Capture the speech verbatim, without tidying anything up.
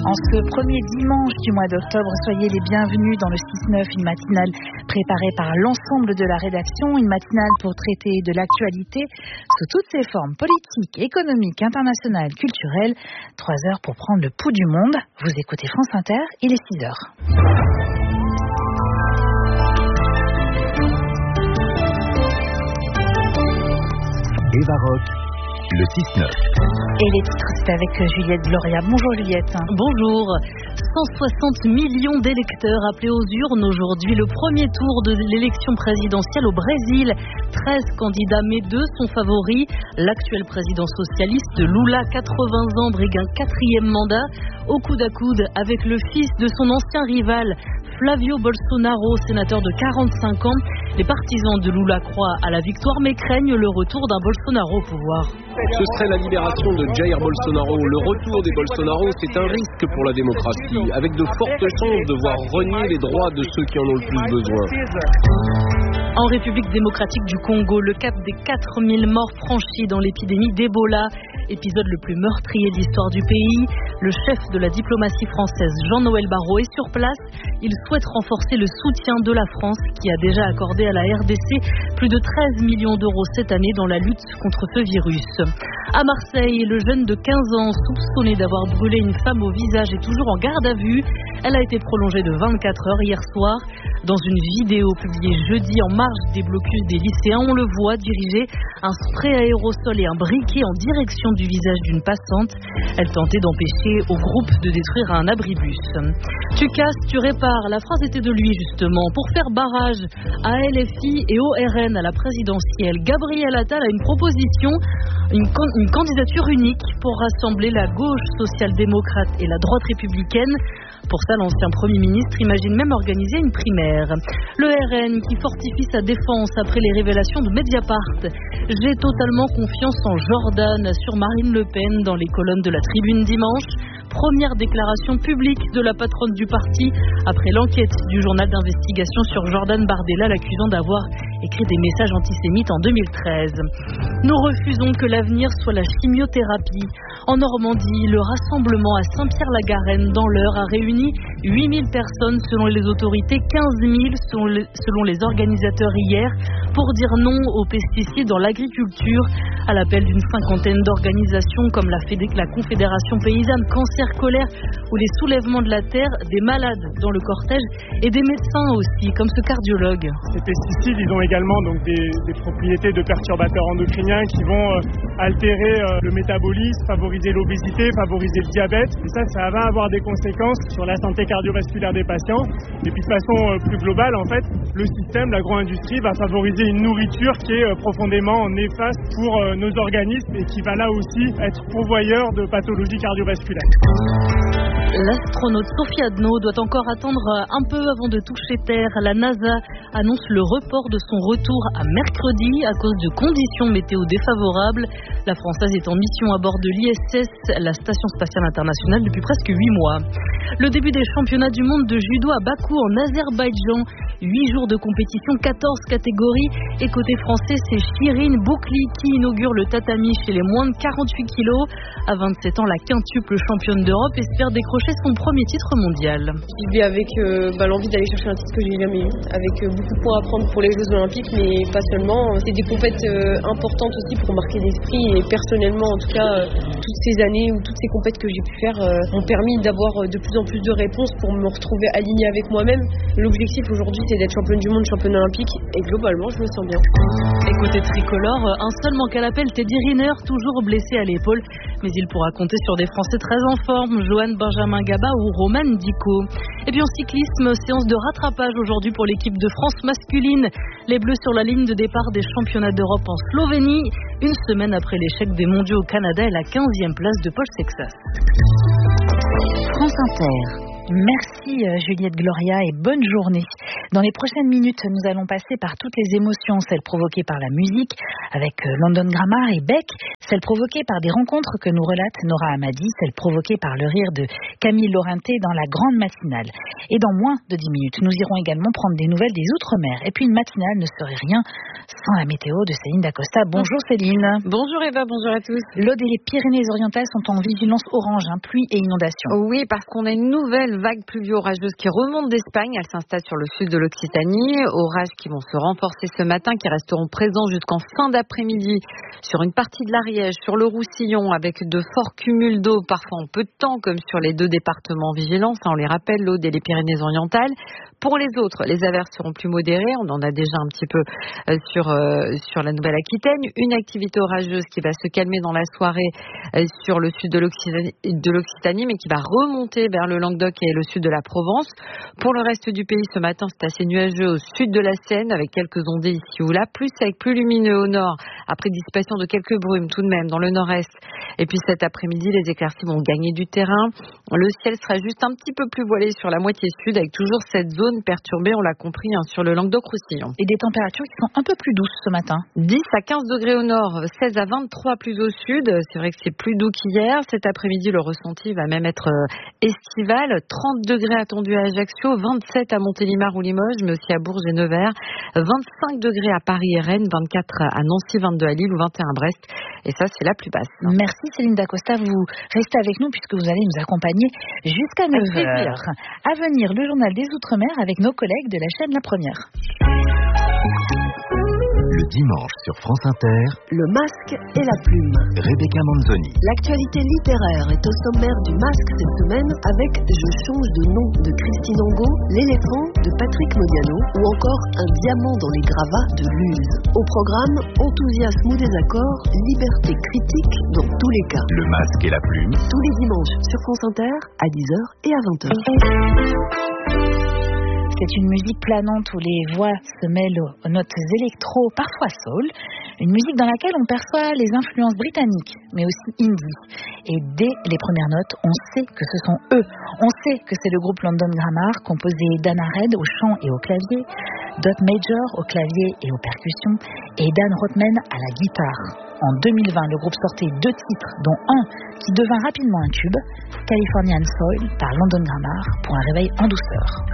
En ce premier dimanche du mois d'octobre, soyez les bienvenus dans le six neuf, une matinale préparée par l'ensemble de la rédaction, une matinale pour traiter de l'actualité sous toutes ses formes, politiques, économiques, internationales, culturelles. Trois heures pour prendre le pouls du monde. Vous écoutez France Inter, il est six heures. Eva Rock, le six neuf. Et les titres, c'est avec Juliette Gloria. Bonjour Juliette. Bonjour. cent soixante millions d'électeurs appelés aux urnes aujourd'hui. Le premier tour de l'élection présidentielle au Brésil. treize candidats, mais deux sont favoris. L'actuel président socialiste Lula, quatre-vingts ans, brigue un quatrième mandat. Au coude à coude avec le fils de son ancien rival, Flavio Bolsonaro, sénateur de quarante-cinq ans. Les partisans de Lula croient à la victoire, mais craignent le retour d'un Bolsonaro au pouvoir. Ce serait la libération de Jair Bolsonaro. Le retour des Bolsonaro, c'est un risque pour la démocratie, avec de fortes chances de voir renier les droits de ceux qui en ont le plus besoin. En République démocratique du Congo, le cap des quatre mille morts franchis dans l'épidémie d'Ebola. Épisode le plus meurtrier de l'histoire du pays. Le chef de la diplomatie française, Jean-Noël Barrot, est sur place. Il souhaite renforcer le soutien de la France, qui a déjà accordé à la R D C plus de treize millions d'euros cette année dans la lutte contre ce virus. À Marseille, le jeune de quinze ans, soupçonné d'avoir brûlé une femme au visage, est toujours en garde à vue. Elle a été prolongée de vingt-quatre heures hier soir. Dans une vidéo publiée jeudi en marge des blocus des lycéens, on le voit diriger un spray aérosol et un briquet en direction du visage d'une passante. Elle tentait d'empêcher au groupe de détruire un abribus. Tu casses, tu répares. La phrase était de lui justement. Pour faire barrage à L F I et au R N à la présidentielle, Gabriel Attal a une proposition, une, can- une candidature unique pour rassembler la gauche social-démocrate et la droite républicaine. Pour ça, l'ancien Premier ministre imagine même organiser une primaire. Le R N qui fortifie sa défense après les révélations de Mediapart. J'ai totalement confiance en Jordan, sur Marine Le Pen dans les colonnes de la Tribune dimanche. Première déclaration publique de la patronne du parti après l'enquête du journal d'investigation sur Jordan Bardella, l'accusant d'avoir écrit des messages antisémites en deux mille treize. Nous refusons que l'avenir soit la chimiothérapie. En Normandie, le rassemblement à Saint-Pierre-la-Garenne dans l'Eure a réuni huit mille personnes selon les autorités, quinze mille selon les, selon les organisateurs hier, pour dire non aux pesticides dans l'agriculture, à l'appel d'une cinquantaine d'organisations comme la, Fédé- la Confédération Paysanne, Cancer, Colère ou les Soulèvements de la Terre, des malades dans le cortège et des médecins aussi, comme ce cardiologue. Ces pesticides, ils ont également donc des, des propriétés de perturbateurs endocriniens qui vont euh, altérer euh, le métabolisme, favoriser l'obésité, favoriser le diabète. Et ça, ça va avoir des conséquences sur la santé cardiovasculaire des patients. Et puis de façon euh, plus globale, en fait, le système, l'agro-industrie va favoriser une nourriture qui est euh, profondément néfaste pour euh, nos organismes et qui va là aussi être pourvoyeur de pathologies cardiovasculaires. L'astronaute Sophie Adno doit encore attendre un peu avant de toucher Terre. La NASA annonce le report de son retour à mercredi à cause de conditions météo défavorables. La Française est en mission à bord de l'I S S, la Station Spatiale Internationale, depuis presque huit mois. Le début des championnats du monde de judo à Bakou en Azerbaïdjan. huit jours de compétition, quatorze catégories. Et côté français, c'est Chirine Boukli qui inaugure le tatami chez les moins de quarante-huit kilos. À vingt-sept ans, la quintuple championne d'Europe espère décrocher son premier titre mondial. Je vis avec euh, bah, l'envie d'aller chercher un titre que j'ai jamais eu, avec euh, beaucoup de points à prendre pour les Jeux Olympiques, mais pas seulement. C'est des compètes euh, importantes aussi pour marquer l'esprit, et personnellement, en tout cas, euh, toutes ces années ou toutes ces compètes que j'ai pu faire euh, m'ont permis d'avoir euh, de plus en plus de réponses pour me retrouver alignée avec moi-même. L'objectif aujourd'hui, c'est d'être championne du monde, championne olympique, et globalement, je me sens bien. Et côté tricolore, un seul manque à l'appel, Teddy Riner, toujours blessé à l'épaule, mais il pourra compter sur des Français très en forme, Johan Benjamin Gaba ou Roman Dico. Et puis en cyclisme, séance de rattrapage aujourd'hui pour l'équipe de France masculine. Les Bleus sur la ligne de départ des championnats d'Europe en Slovénie, une semaine après l'échec des mondiaux au Canada et la quinzième place de Paul Sexas. France Inter. Merci Juliette Gloria et bonne journée. Dans les prochaines minutes, nous allons passer par toutes les émotions, celles provoquées par la musique, avec London Grammar et Beck, celles provoquées par des rencontres que nous relate Nora Hamadi, celles provoquées par le rire de Camille Laurenté dans la grande matinale. Et dans moins de dix minutes, nous irons également prendre des nouvelles des Outre-mer. Et puis une matinale ne serait rien sans la météo de Céline Dacosta. Bonjour Céline. Bonjour Eva, bonjour à tous. L'Aude et les Pyrénées-Orientales sont en vigilance orange, hein, pluie et inondation. Oui, parce qu'on a une nouvelle vague pluvio-orageuse qui remonte d'Espagne. Elle s'installe sur le sud de l'Occitanie. Orages qui vont se renforcer ce matin, qui resteront présents jusqu'en fin d'après-midi sur une partie de l'Ariège, sur le Roussillon, avec de forts cumuls d'eau, parfois en peu de temps, comme sur les deux départements en vigilance. On les rappelle, l'Aude et les Pyrénées-Orientales. Pour les autres, les averses seront plus modérées. On en a déjà un petit peu euh, sur, euh, sur la Nouvelle-Aquitaine. Une activité orageuse qui va se calmer dans la soirée euh, sur le sud de l'Occitanie, de l'Occitanie, mais qui va remonter vers le Languedoc et le sud de la Provence. Pour le reste du pays, ce matin, c'est assez nuageux au sud de la Seine, avec quelques ondées ici ou là, plus sec, plus lumineux au nord, après dissipation de quelques brumes tout de même dans le nord-est. Et puis cet après-midi, les éclaircies vont gagner du terrain. Le ciel sera juste un petit peu plus voilé sur la moitié sud, avec toujours cette zone perturbée, on l'a compris, hein, sur le Languedoc-Roussillon. Et des températures qui sont un peu plus douces ce matin. dix à quinze degrés au nord, seize à vingt-trois plus au sud. C'est vrai que c'est plus doux qu'hier. Cet après-midi, le ressenti va même être estival. trente degrés attendus à Ajaccio, vingt-sept à Montélimar ou Limoges, mais aussi à Bourges et Nevers. vingt-cinq degrés à Paris et Rennes, vingt-quatre à Nancy, vingt-deux à Lille ou vingt et un à Brest. Et ça, c'est la plus basse. Merci Céline Dacosta. Vous restez avec nous puisque vous allez nous accompagner jusqu'à neuf heures. À venir, le journal des Outre-mer avec nos collègues de la chaîne La Première. Le dimanche sur France Inter, Le Masque et la Plume. Rebecca Manzoni. L'actualité littéraire est au sommaire du Masque cette semaine avec Je change de nom de Christine Angot, L'éléphant de Patrick Modiano ou encore Un diamant dans les gravats de Luz. Au programme, enthousiasme ou désaccord, liberté critique dans tous les cas. Le Masque et la Plume. Tous les dimanches sur France Inter à dix heures et à vingt heures. C'est une musique planante où les voix se mêlent aux notes électro, parfois soul. Une musique dans laquelle on perçoit les influences britanniques, mais aussi indie. Et dès les premières notes, on sait que ce sont eux. On sait que c'est le groupe London Grammar, composé d'Anna Red au chant et au clavier, Dot Major au clavier et aux percussions, et Dan Rothman à la guitare. En deux mille vingt, le groupe sortait deux titres, dont un qui devint rapidement un tube, Californian Soil par London Grammar, pour un réveil en douceur.